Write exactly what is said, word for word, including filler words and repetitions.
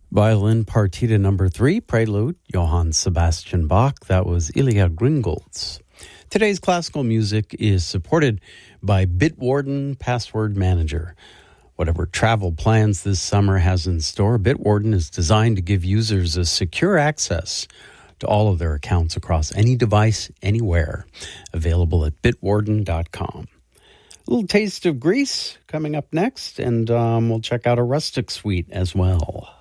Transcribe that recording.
Violin Partita number three, Prelude, Johann Sebastian Bach. That was Ilya Gringolds. Today's classical music is supported by Bitwarden Password Manager. Whatever travel plans this summer has in store, Bitwarden is designed to give users a secure access to all of their accounts across any device, anywhere. Available at bitwarden dot com. A little taste of Greece coming up next, and um, we'll check out a rustic suite as well.